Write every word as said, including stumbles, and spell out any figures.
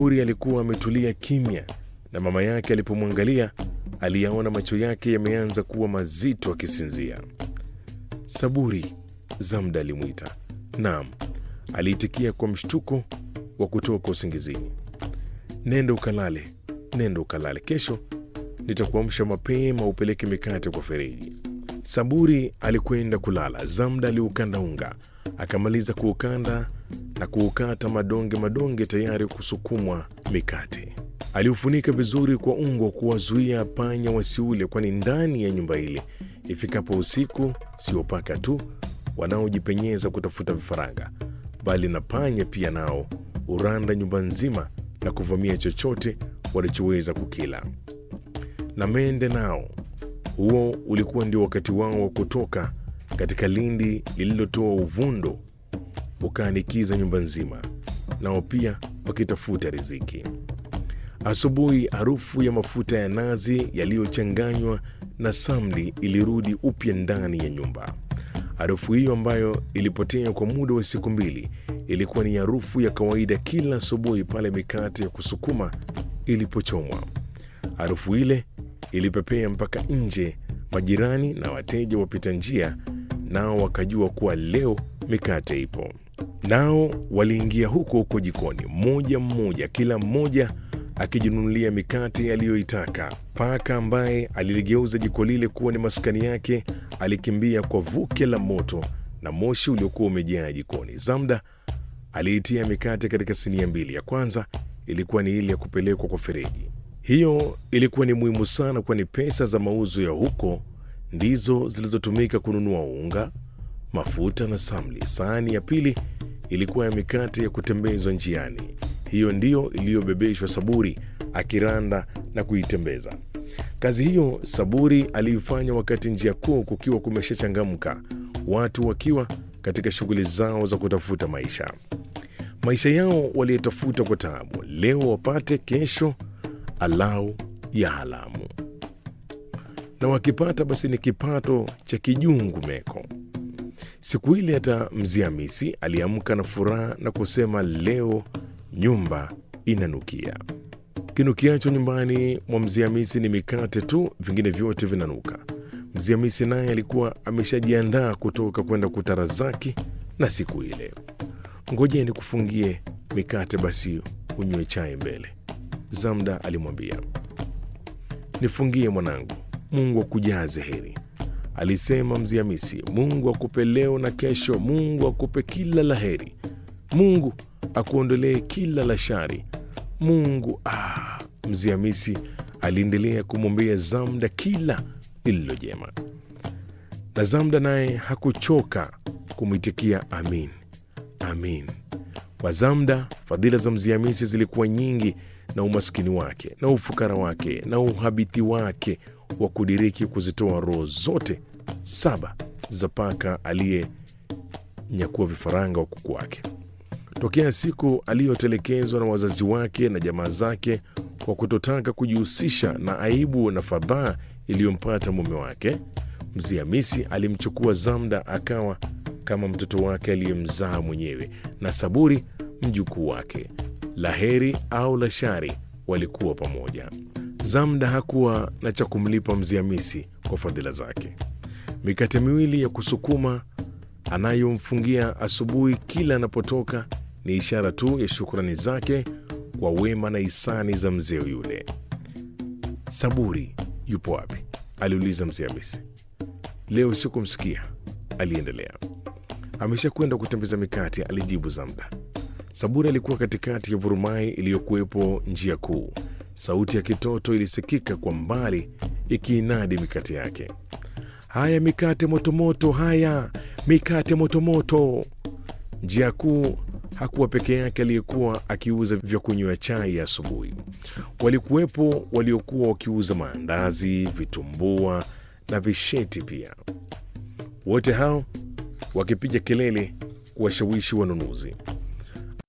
Saburi alikuwa ametulia kimya, na mama yake alipomwangalia aliyaona macho yake yameanza kuwa mazito akisinzia. "Saburi," Zamda alimwita. "Naam," aliitikia kwa mshtuko wa kutoka usingizini. "Nenda ukalale, nenda ukalale. Kesho nitakuamsha mapema upeleke mikate kwa Fereji." Saburi alikwenda kulala. Zamda aliukanda unga, akamaliza kuukanda na kuukata madonge madonge tayari kusukumwa mikate. Aliufunika vizuri kwa ungo kuwazuia panya wasiule, kwani ndani ya nyumba ile ifikapo usiku sio paka tu wanaojipenyeza kutafuta vifaranga, bali na panya pia nao uranda nyumba nzima na kuvamia chochote walichoweza kukila. Na mende nao, huo ulikuwa ndio wakati wao wa kutoka katika lindi lililotoa uvundo ukaanikiza nyumba nzima, nao pia wakitafuta riziki. Asubuhi harufu ya mafuta ya nazi yaliyochanganywa na samli ilirudi upya ndani ya nyumba. Harufu hiyo ambayo ilipotea kwa muda wa siku mbili ilikuwa ni harufu ya kawaida kila asubuhi pale mikate ya kusukuma ilipochomwa. Harufu ile ilipepea mpaka nje. Majirani na wateja wapita njia nao wakajua kuwa leo mikate ipo. Nao waliingia huko huko jikoni, mmoja mmoja, kila mmoja akijinunulia mikate aliyoitaka. Paka ambaye aliligeuza jiko lile kuwa ni maskani yake alikimbia kwa vuke la moto na moshi uliokuwa umejaa jikoni. Zamda aliitia mikate katika sinia mbili. Ya kwanza ilikuwa ni ile ya kupelekwa kwa Fereji. Hiyo ilikuwa ni muhimu sana, kwani pesa za mauzo ya huko ndizo zilizotumika kununua unga, mafuta na samli. Sahani ya pili ilikuwa ya mikate ya kutembezwa njiani. Hiyo ndiyo iliyobebeshwa Saburi akiranda na kuitembeza. Kazi hiyo Saburi aliifanya wakati njia kuu kukiwa kumeshachangamka, watu wakiwa katika shughuli zao za kutafuta maisha. Maisha yao waliyetafuta kwa taabu, leo wapate, kesho alau ya halamu, na wakipata basi ni kipato cha kijungu meko. Siku ile hata Mzee Hamisi aliamka na furaha na kusema, leo nyumba inanukia. Kinukiacho nyumbani mwa Mzee Hamisi ni mikate tu, vingine vyote vinanuka. Mzee Hamisi naye alikuwa ameshajiandaa kutoka kwenda kutarazaki na siku ile. "Ngoje nikufungie mikate basi unywe chai mbele," Zamda alimwambia. "Nifungie mwanangu, Mungu akujaze heri," alisema Mzee Hamisi. "Mungu akupe leo na kesho, Mungu akupe kila la heri, Mungu akuondolee kila la shari, Mungu ah." Mzee Hamisi aliendelea kumwombea Zamda kila lililo jema, na Zamda naye hakuchoka kumwitikia amin, amin. Kwa Zamda fadhila za Mzee Hamisi zilikuwa nyingi, na umaskini wake na ufukara wake na uhabiti wake wa kudiriki kuzitoa roho zote saba za paka aliyenyakua vifaranga wa kuku wake. Tokea siku aliyotelekezwa na wazazi wake na jamaa zake kwa kutotaka kujihusisha na aibu na fadhaa iliyompata mume wake, Mzee Hamisi alimchukua Zamda akawa kama mtoto wake aliyemzaa mwenyewe, na Saburi mjukuu wake. La heri au la shari walikuwa pamoja. Zamda hakuwa na cha kumlipa Mzee Hamisi kwa fadhila zake. Mikate miwili ya kusukuma anayomfungia asubuhi kila anapotoka ni ishara tu ya shukrani zake kwa wema na hisani za mzee yule. "Saburi yupo wapi?" aliuliza Mzee Hamisi. "Leo sikumsikia," aliendelea. "Ameshakwenda kutembeza mikate," alijibu Zamda. Saburi alikuwa katikati ya vurumai iliyokuwepo njia kuu. Sauti ya kitoto ilisikika kwa mbali ikiinadi mikate yake. "Haya mikate motomoto, haya mikate motomoto." Njia kuu hakuwa peke yake aliyekuwa akiuza vya kunywa chai ya asubuhi. Walikuwepo waliokuwa wakiuza maandazi, vitumbua na visheti pia, wote hao wakipiga kelele kuwashawishi wanunuzi.